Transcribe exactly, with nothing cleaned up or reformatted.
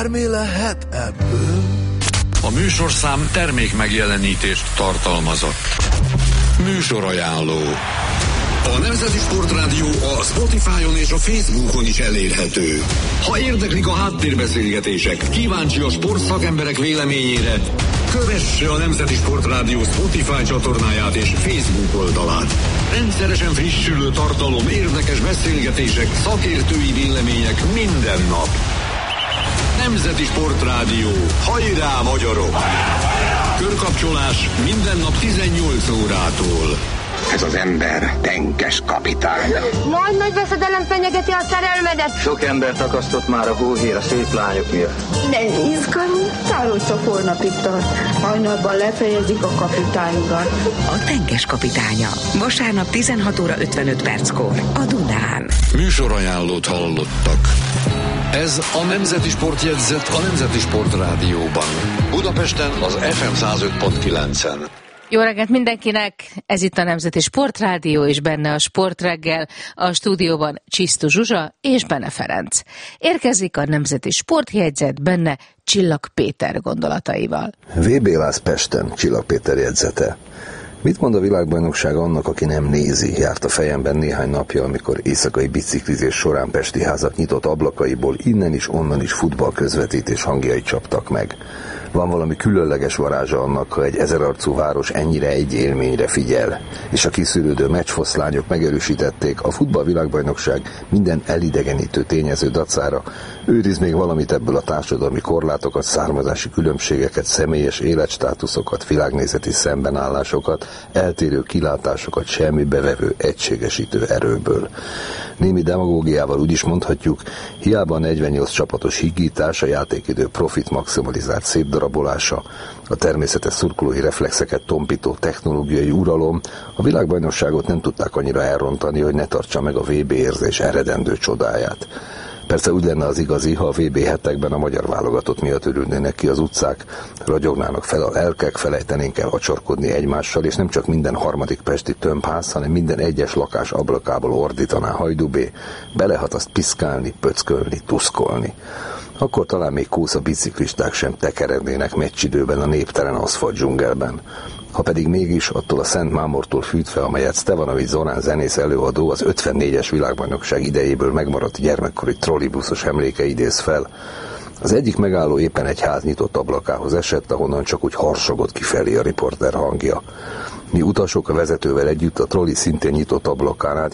bármi lehet ebből. A műsorszám termék megjelenítést tartalmazott. Műsorajánló. A Nemzeti Sportrádió a Spotify-on és a Facebookon is elérhető. Ha érdeklik a háttérbeszélgetések, kíváncsi a sportszakemberek véleményére, kövesse a Nemzeti Sportrádió Spotify csatornáját és Facebook oldalát. Rendszeresen frissülő tartalom, érdekes beszélgetések, szakértői vélemények minden nap. Nemzeti Sportrádió. Hajrá, magyarok! Körkapcsolás minden nap tizennyolc órától. Ez az ember tenkes kapitány. Nagy nagy veszedelem fenyegeti a szerelmedet. Sok embert akasztott már a hóhér a szép lányok miatt. De izgalom, távol csak holnapig tart. Hajnalban lefejezik a kapitányokat. A tenkes kapitánya. Vasárnap tizenhat óra ötvenöt perckor a Dunán. Műsorajánlót hallottak. Ez a Nemzeti Sportjegyzet a Nemzeti Sportrádióban. Budapesten az ef em száz öt pont kilencen. Jó reggelt mindenkinek! Ez itt a Nemzeti Sportrádió, és benne a Sportreggel, a stúdióban Csisztu Zsuzsa és Bene Ferenc. Érkezik a Nemzeti Sportjegyzet, benne Csillag Péter gondolataival. vé bé Lász Pesten, Csillag Péter jegyzete. Mit mond a világbajnokság annak, aki nem nézi? Járt a fejemben néhány napja, amikor éjszakai biciklizés során pesti házak nyitott ablakaiból innen is, onnan is futballközvetítés hangjai csaptak meg. Van valami különleges varázsa annak, ha egy ezerarcú város ennyire egy élményre figyel. És a kiszűrődő meccsfoszlányok megerősítették, a futballvilágbajnokság minden elidegenítő tényező dacára őriz még valamit ebből a társadalmi korlátokat, származási különbségeket, személyes életstátuszokat, világnézeti szembenállásokat, eltérő kilátásokat semmibevevő, egységesítő erőből. Némi demagógiával úgy is mondhatjuk, hiába a negyvennyolc csapatos higítás, a játékidő profit maximalizált szép darabolása, a természetes szurkolói reflexeket tompító technológiai uralom, a világbajnokságot nem tudták annyira elrontani, hogy ne tartsa meg a vé bé érzés eredendő csodáját. Persze úgy lenne az igazi, ha a vé bé hetekben a magyar válogatott miatt örülnének ki az utcák, ragyognának fel a lelkek, felejtenénk el acsorkodni egymással, és nem csak minden harmadik pesti tömbház, hanem minden egyes lakás ablakából ordítaná Hajdubé, belehat azt piszkálni, pöckölni, tuszkolni. Akkor talán még kósza biciklisták sem tekerednének meccsidőben a néptelen aszfalt dzsungelben. Ha pedig mégis attól a Szent Mámortól fűtve, amelyet Stevanovics Zorán zenész előadó az ötvennégyes világbajnokság idejéből megmaradt gyermekkori trollibuszos emléke idéz fel, az egyik megálló éppen egy ház nyitott ablakához esett, ahonnan csak úgy harsogott kifelé a riporter hangja. Mi utasok a vezetővel együtt a trolli szintén nyitott ablakán át